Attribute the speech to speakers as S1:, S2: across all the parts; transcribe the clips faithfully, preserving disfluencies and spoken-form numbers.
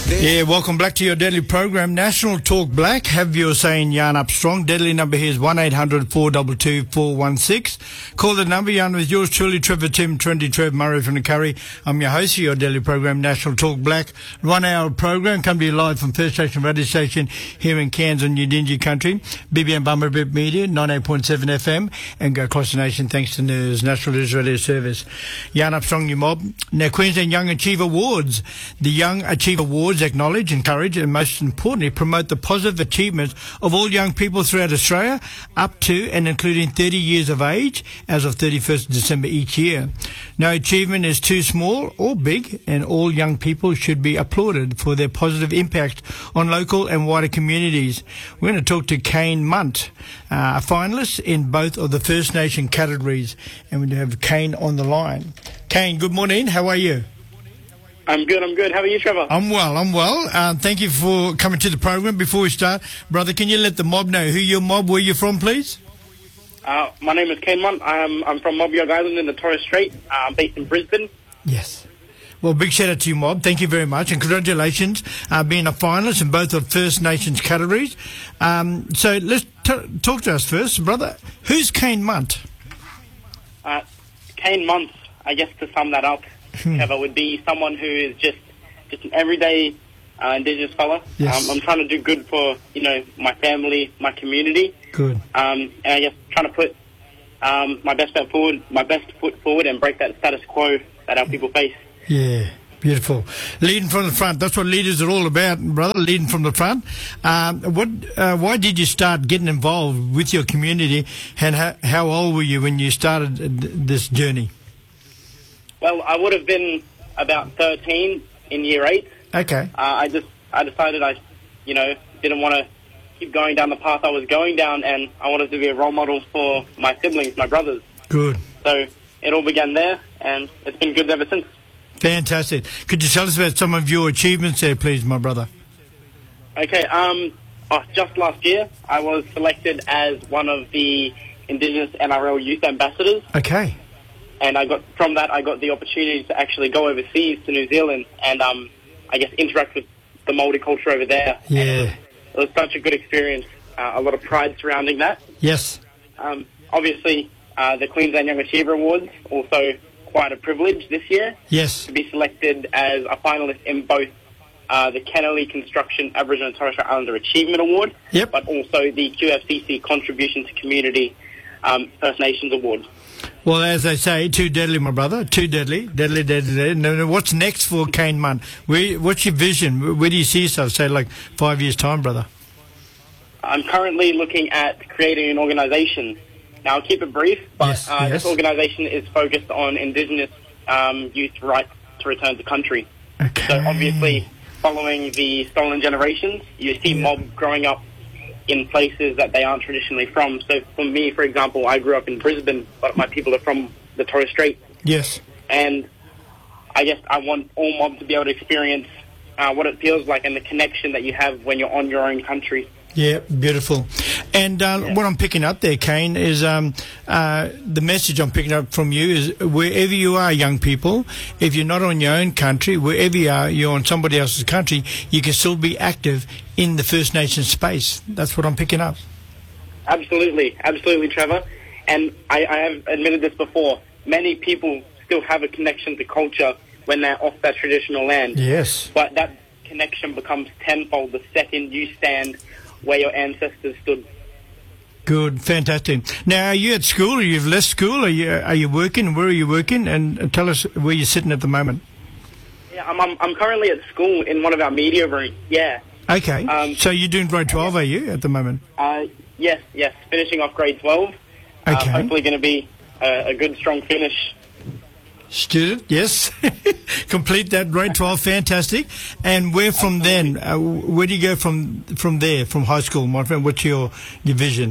S1: Yeah, welcome back to your daily program, National Talk Black. Have your say in Yarn Up Strong. Deadly number here is one eight hundred four two two four one six. Call the number. Yarn with yours truly, Trevor Tim, Trendy Trev Murray from the Curry. I'm your host for your daily program, National Talk Black. One hour program. Come to you live from First Station Radio Station here in Cairns on Udingi Country. B B M Bumblebee Media, ninety-eight point seven F M. And go across the nation thanks to News National Israeli Service. Yarn Up Strong, your mob. Now, Queensland Young Achiever Awards. The Young Achiever Awards acknowledge, encourage and most importantly promote the positive achievements of all young people throughout Australia up to and including thirty years of age as of thirty-first of December each year. No achievement is too small or big, and all young people should be applauded for their positive impact on local and wider communities. We're going to talk to Kane Munt, uh, a finalist in both of the First Nation categories, and we have Kane on the line. Kane, good morning. How are you?
S2: I'm good, I'm good. How are you, Trevor?
S1: I'm well, I'm well. Uh, thank you for coming to the program. Before we start, brother, can you let the mob know who your mob, where you're from, please?
S2: Uh, my name is Kane Munt. I'm, I'm from Mobyog Island in the Torres Strait. Uh, I'm based in Brisbane.
S1: Yes. Well, big shout out to you, mob. Thank you very much, and congratulations uh, being a finalist in both of First Nations categories. Um, so let's t- talk to us first, brother. Who's Kane Munt?
S2: Uh, Kane Munt, I guess to sum that up, Trevor, would be someone who is just just an everyday uh, Indigenous fella.
S1: Yes.
S2: Um, I'm trying to do good for, you know, my family, my community.
S1: Good.
S2: Um, and I guess trying to put um, my best foot forward, my best foot forward, and break that status quo that our people face.
S1: Yeah, beautiful. Leading from the front. That's what leaders are all about, brother. Leading from the front. Um, what? Uh, why did you start getting involved with your community, and how, how old were you when you started this journey?
S2: Well, I would have been about thirteen in year eight.
S1: Okay.
S2: Uh, I just, I decided I, you know, didn't want to keep going down the path I was going down, and I wanted to be a role model for my siblings, my brothers.
S1: Good.
S2: So it all began there, and it's been good ever since.
S1: Fantastic. Could you tell us about some of your achievements there, please, my brother?
S2: Okay. Um. Oh, just last year, I was selected as one of the Indigenous N R L Youth Ambassadors.
S1: Okay.
S2: And I got from that, I got the opportunity to actually go overseas to New Zealand and, um, I guess, interact with the Māori culture over there.
S1: Yeah.
S2: And it, was, it was such a good experience. Uh, a lot of pride surrounding that.
S1: Yes.
S2: Um, obviously, uh, the Queensland Young Achiever Awards, also quite a privilege this year.
S1: Yes.
S2: To be selected as a finalist in both uh, the Kennelly Construction Aboriginal and Torres Strait Islander Achievement Award,
S1: yep,
S2: but also the Q F C C Contribution to Community um, First Nations Award.
S1: Well, as they say, too deadly, my brother. Too deadly. Deadly, deadly, deadly. No, what's next for Kane Munt? Where, what's your vision? Where do you see yourself, say, like five years' time, brother?
S2: I'm currently looking at creating an organisation. Now, I'll keep it brief, but
S1: yes,
S2: uh,
S1: yes.
S2: this organisation is focused on Indigenous um, youth rights to return to country.
S1: Okay.
S2: So, obviously, following the stolen generations, you see
S1: yeah.
S2: mob growing up in places that they aren't traditionally from. So for me, for example, I grew up in Brisbane, but my people are from the Torres Strait.
S1: Yes.
S2: And I guess I want all mob to be able to experience uh, what it feels like and the connection that you have when you're on your own country.
S1: Yeah, beautiful. And uh,
S2: yeah.
S1: what I'm picking up there, Kane, is um, uh, the message I'm picking up from you is wherever you are, young people, if you're not on your own country, wherever you are, you're on somebody else's country, you can still be active in the First Nations space. That's what I'm picking up.
S2: Absolutely, absolutely, Trevor. And I, I have admitted this before. Many people still have a connection to culture when they're off that traditional land.
S1: Yes.
S2: But that connection becomes tenfold the second you stand where your ancestors stood.
S1: Good, fantastic. Now, are you at school, or you've left school, are you, are you working? Where are you working? And tell us where you're sitting at the moment.
S2: Yeah, I'm, I'm, I'm currently at school in one of our media rooms, yeah.
S1: Okay, um, so you're doing grade twelve, are you, at the moment?
S2: Uh, yes, yes, finishing off grade twelve.
S1: Okay.
S2: Uh, hopefully going to be a, a good, strong finish.
S1: Student, yes. Complete that grade twelve, fantastic. And where from then? Uh, where do you go from from there, from high school, my friend? What's your, your vision?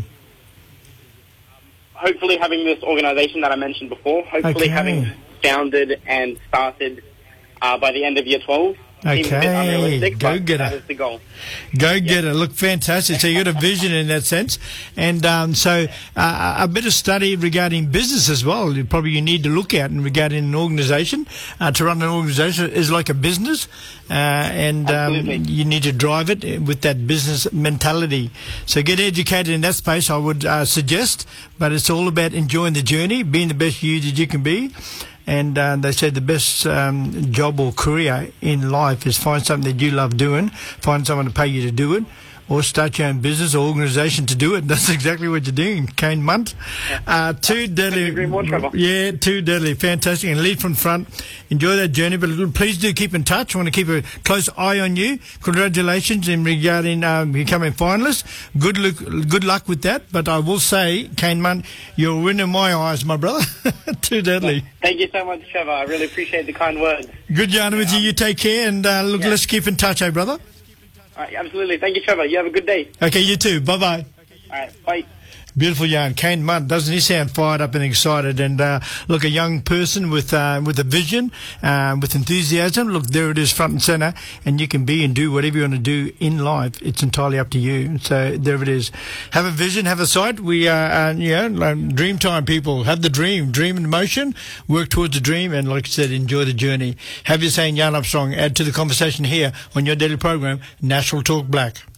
S2: Hopefully having this organisation that I mentioned before, hopefully
S1: okay.
S2: having founded and started uh, by the end of year twelve. seems a bit
S1: Okay,
S2: unrealistic,
S1: go
S2: but
S1: get
S2: that
S1: her.
S2: is the goal.
S1: Go get it. Look, fantastic. So you got a vision in that sense. And um, so uh, a bit of study regarding business as well. You probably you need to look at and regarding an organisation. Uh, to run an organisation is like a business. Uh, and um,
S2: Absolutely.
S1: you need to drive it with that business mentality. So get educated in that space, I would uh, suggest. But it's all about enjoying the journey, being the best you that you can be. And uh, they say the best um, job or career in life is find something that you love doing, find someone to pay you to do it, or start your own business or organisation to do it. That's exactly what you're doing, Kane Munt. Uh, too deadly.
S2: agree more, Trevor.
S1: Yeah, too deadly. Fantastic. And lead from front. Enjoy that journey, but please do keep in touch. I want to keep a close eye on you. Congratulations in regarding um, becoming finalist. Good luck, good luck with that. But I will say, Kane Munt, you're a winner in my eyes, my brother. Too deadly.
S2: Thank you so much, Trevor. I really appreciate the kind words.
S1: Good yarn with you. You take care, and uh, look,
S2: Yeah.
S1: let's keep in touch, eh, brother?
S2: All right, absolutely. Thank you, Trevor. You have a good day.
S1: Okay, you too. Bye-bye.
S2: All right, bye.
S1: Beautiful yarn. Kane Munt, doesn't he sound fired up and excited? And uh, look, a young person with uh, with a vision, uh, with enthusiasm. Look, there it is, front and centre. And you can be and do whatever you want to do in life. It's entirely up to you. So there it is. Have a vision, have a sight. We are, uh, yeah, like dream time, people. Have the dream, dream in motion. Work towards the dream, and like I said, enjoy the journey. Have your saying, Yarn Armstrong. Add to the conversation here on your daily program, National Talk Black.